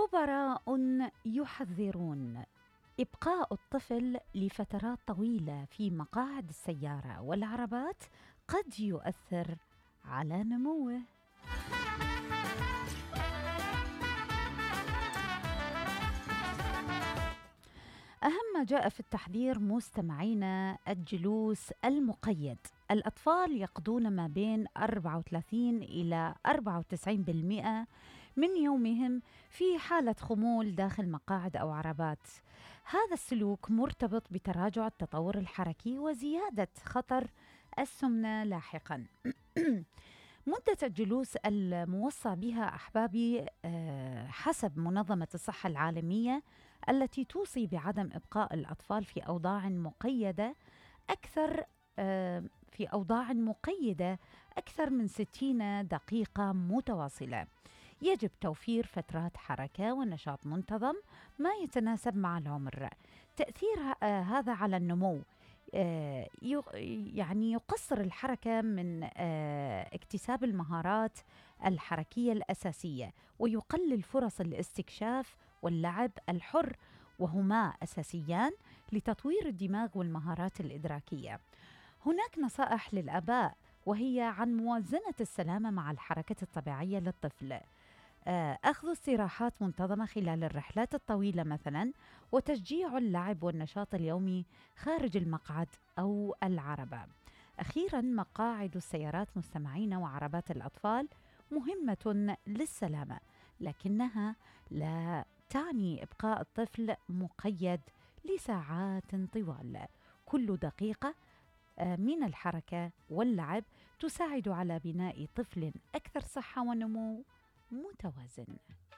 خبراء يحذرون إبقاء الطفل لفترات طويلة في مقاعد السيارة والعربات قد يؤثر على نموه. أهم ما جاء في التحذير مستمعينا الجلوس المقيد. الأطفال يقضون ما بين 34 إلى 94% من يومهم في حالة خمول داخل مقاعد أو عربات. هذا السلوك مرتبط بتراجع التطور الحركي وزيادة خطر السمنة لاحقاً. مدة الجلوس الموصى بها أحبابي حسب منظمة الصحة العالمية التي توصي بعدم إبقاء الأطفال في أوضاع مقيدة أكثر من 60 دقيقة متواصلة. يجب توفير فترات حركة ونشاط منتظم ما يتناسب مع العمر. تأثير هذا على النمو يعني يقصر الحركة من اكتساب المهارات الحركية الأساسية ويقلل فرص الاستكشاف واللعب الحر، وهما أساسيان لتطوير الدماغ والمهارات الإدراكية. هناك نصائح للآباء وهي عن موازنة السلامة مع الحركة الطبيعية للطفل. أخذ استراحات منتظمة خلال الرحلات الطويلة مثلا، وتشجيع اللعب والنشاط اليومي خارج المقعد أو العربة. أخيرا، مقاعد السيارات مستمعين وعربات الأطفال مهمة للسلامة، لكنها لا تعني إبقاء الطفل مقيد لساعات طوال. كل دقيقة من الحركة واللعب تساعد على بناء طفل أكثر صحة ونمو متوازن.